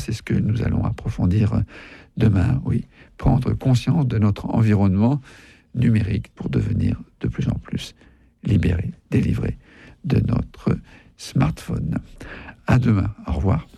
c'est ce que nous allons approfondir demain, oui. Prendre conscience de notre environnement numérique pour devenir de plus en plus libérés, délivrés de notre smartphone. À demain, au revoir.